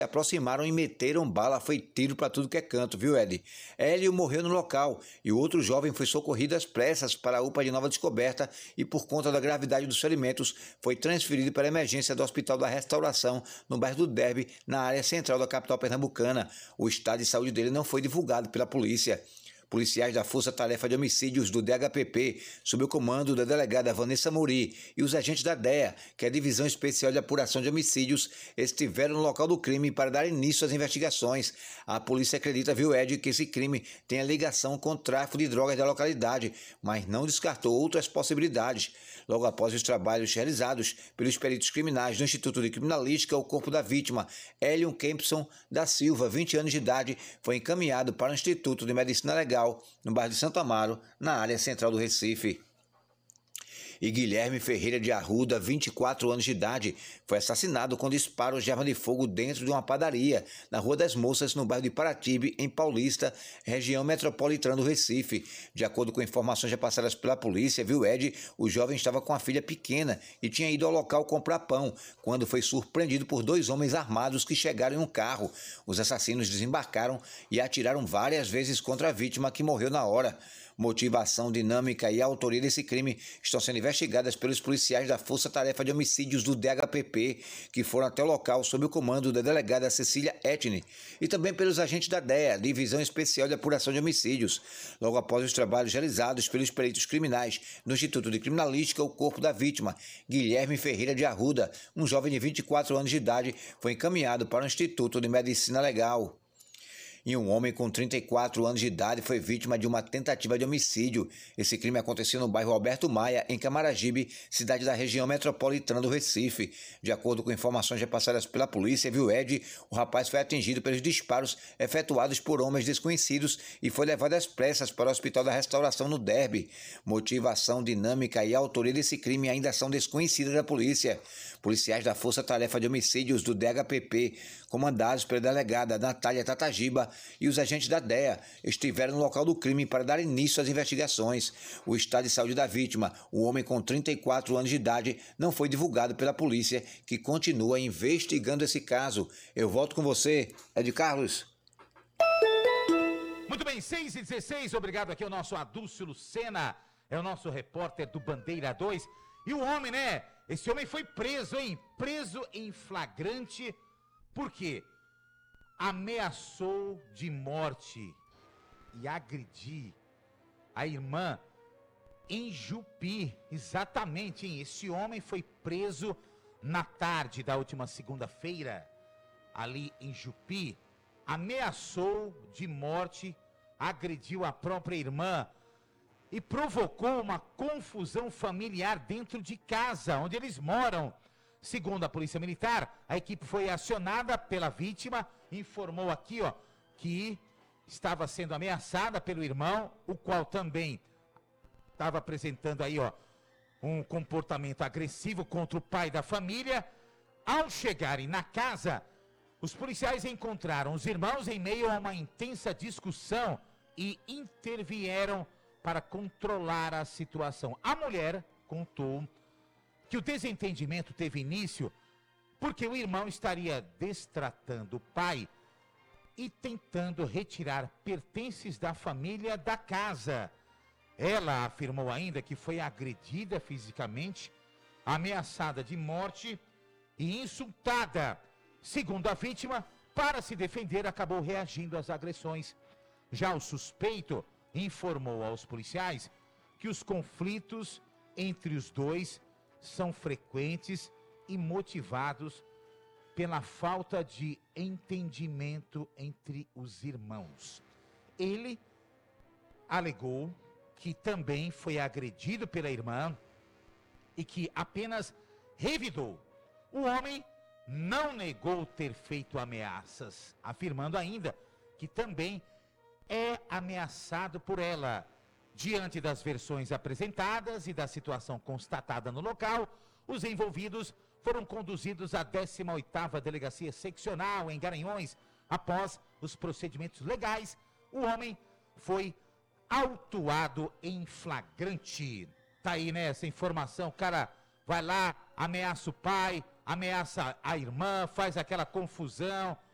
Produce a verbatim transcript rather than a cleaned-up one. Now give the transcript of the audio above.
aproximaram e meteram bala, foi tiro para tudo que é canto, viu, Ed? Hélio morreu no local e o outro jovem foi socorrido às pressas para a U P A de Nova Descoberta e, por conta da gravidade dos ferimentos, foi transferido para a emergência do Hospital da Restauração, no bairro do Derby, na área central da capital pernambucana. O estado de saúde dele não foi divulgado pela polícia. Policiais da Força Tarefa de Homicídios do D H P P, sob o comando da delegada Vanessa Mori, e os agentes da D E A, que é a Divisão Especial de Apuração de Homicídios, estiveram no local do crime para dar início às investigações. A polícia acredita, viu, Ed, que esse crime tenha ligação com o tráfico de drogas da localidade, mas não descartou outras possibilidades. Logo após os trabalhos realizados pelos peritos criminais do Instituto de Criminalística, o corpo da vítima, Hélio Kempson da Silva, vinte anos de idade, foi encaminhado para o Instituto de Medicina Legal, no bairro de Santo Amaro, na área central do Recife. E Guilherme Ferreira de Arruda, vinte e quatro anos de idade, foi assassinado com disparos de arma de fogo dentro de uma padaria, na Rua das Moças, no bairro de Paratibe, em Paulista, região metropolitana do Recife. De acordo com informações repassadas pela polícia, viu, Ed, o jovem estava com a filha pequena e tinha ido ao local comprar pão, quando foi surpreendido por dois homens armados que chegaram em um carro. Os assassinos desembarcaram e atiraram várias vezes contra a vítima, que morreu na hora. Motivação, dinâmica e autoria desse crime estão sendo investigadas pelos policiais da Força Tarefa de Homicídios do D H P P, que foram até o local sob o comando da delegada Cecília Etni, e também pelos agentes da D E A, Divisão Especial de Apuração de Homicídios. Logo após os trabalhos realizados pelos peritos criminais no Instituto de Criminalística, o corpo da vítima, Guilherme Ferreira de Arruda, um jovem de vinte e quatro anos de idade, foi encaminhado para o Instituto de Medicina Legal. E um homem com trinta e quatro anos de idade foi vítima de uma tentativa de homicídio. Esse crime aconteceu no bairro Alberto Maia, em Camaragibe, cidade da região metropolitana do Recife. De acordo com informações repassadas pela polícia, viu, Ed, o rapaz foi atingido pelos disparos efetuados por homens desconhecidos e foi levado às pressas para o Hospital da Restauração, no Derby. Motivação, dinâmica e autoria desse crime ainda são desconhecidas da polícia. Policiais da Força Tarefa de Homicídios do D H P P, comandados pela delegada Natália Tatagiba, e os agentes da D E A estiveram no local do crime para dar início às investigações. O estado de saúde da vítima, o homem com trinta e quatro anos de idade, não foi divulgado pela polícia, que continua investigando esse caso. Eu volto com você, Ed Carlos. Muito bem, seis e dezesseis, obrigado aqui ao nosso Adúlcio Lucena, é o nosso repórter do Bandeira dois. E o homem, né? Esse homem foi preso, hein? Preso em flagrante, por quê? Ameaçou de morte e agredir a irmã em Jupi. Exatamente, hein? Esse homem foi preso na tarde da última segunda-feira, ali em Jupi. Ameaçou de morte, agrediu a própria irmã e provocou uma confusão familiar dentro de casa, onde eles moram. Segundo a Polícia Militar, a equipe foi acionada pela vítima, informou aqui, ó, que estava sendo ameaçada pelo irmão, o qual também estava apresentando aí, ó, um comportamento agressivo contra o pai da família. Ao chegarem na casa, os policiais encontraram os irmãos em meio a uma intensa discussão e intervieram para controlar a situação. A mulher contou que o desentendimento teve início porque o irmão estaria destratando o pai e tentando retirar pertences da família da casa. Ela afirmou ainda que foi agredida fisicamente, ameaçada de morte e insultada. Segundo a vítima, para se defender, acabou reagindo às agressões. Já o suspeito informou aos policiais que os conflitos entre os dois são frequentes e motivados pela falta de entendimento entre os irmãos. Ele alegou que também foi agredido pela irmã e que apenas revidou. O homem não negou ter feito ameaças, afirmando ainda que também é ameaçado por ela. Diante das versões apresentadas e da situação constatada no local, os envolvidos foram conduzidos à décima oitava Delegacia Seccional em Garanhões. Após os procedimentos legais, o homem foi autuado em flagrante. Tá aí, né, essa informação. O cara vai lá, ameaça o pai, ameaça a irmã, faz aquela confusão,